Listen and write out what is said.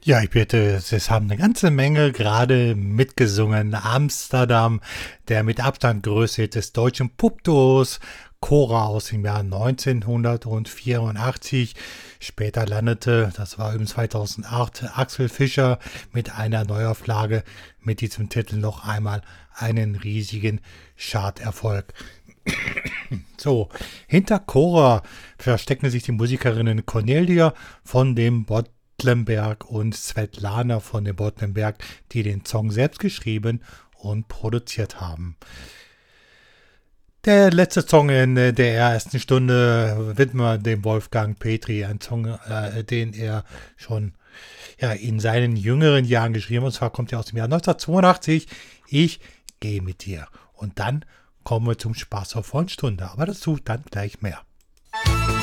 Ja, ich bitte, es haben eine ganze Menge gerade mitgesungen. Amsterdam, der mit Abstand größte Hit des deutschen Popduos Cora aus dem Jahr 1984. Später landete, das war eben 2008, Axel Fischer mit einer Neuauflage mit diesem Titel noch einmal einen riesigen Charterfolg. So, hinter Cora verstecken sich die Musikerinnen Cornelia von dem Bottlenberg und Svetlana von dem Bottlenberg, die den Song selbst geschrieben und produziert haben. Der letzte Song in der ersten Stunde widmen wir dem Wolfgang Petri, ein Song, den er schon in seinen jüngeren Jahren geschrieben hat. Und zwar kommt er aus dem Jahr 1982. Ich gehe mit dir. Und dann kommen wir zum Spaß auf Stunde. Aber dazu dann gleich mehr.